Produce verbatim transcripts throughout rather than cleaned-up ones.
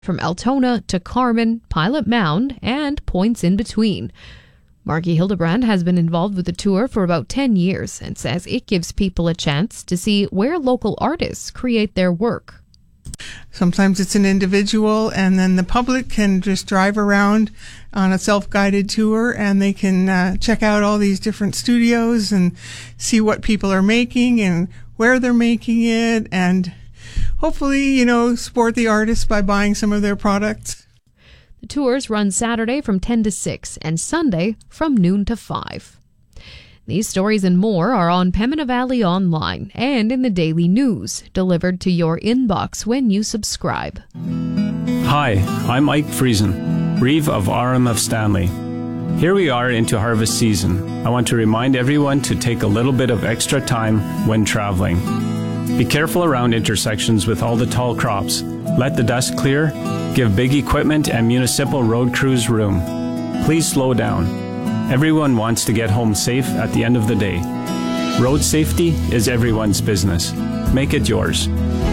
from Altona to Carmen, Pilot Mound, and points in between. Margie Hildebrand has been involved with the tour for about ten years and says it gives people a chance to see where local artists create their work. Sometimes it's an individual, and then the public can just drive around on a self-guided tour, and they can uh, check out all these different studios and see what people are making and where they're making it, and hopefully, you know, support the artists by buying some of their products. The tours run Saturday from ten to six and Sunday from noon to five. These stories and more are on Pembina Valley Online and in the Daily News, delivered to your inbox when you subscribe. Hi, I'm Ike Friesen, Reeve of R M F Stanley. Here we are into harvest season. I want to remind everyone to take a little bit of extra time when traveling. Be careful around intersections with all the tall crops. Let the dust clear. Give big equipment and municipal road crews room. Please slow down. Everyone wants to get home safe at the end of the day. Road safety is everyone's business. Make it yours.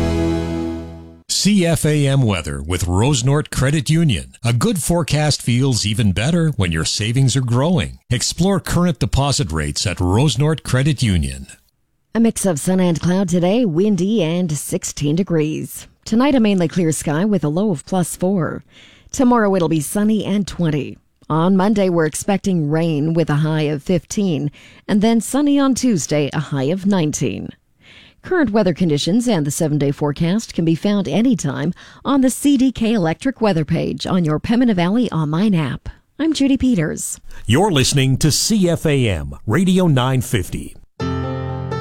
C F A M weather with Rosenort Credit Union. A good forecast feels even better when your savings are growing. Explore current deposit rates at Rosenort Credit Union. A mix of sun and cloud today, windy and sixteen degrees. Tonight, a mainly clear sky with a low of plus four. Tomorrow, it'll be sunny and twenty. On Monday, we're expecting rain with a high of fifteen, and then sunny on Tuesday, a high of nineteen. Current weather conditions and the seven-day forecast can be found anytime on the C D K Electric weather page on your Pembina Valley online app. I'm Judy Peters. You're listening to C F A M Radio nine fifty.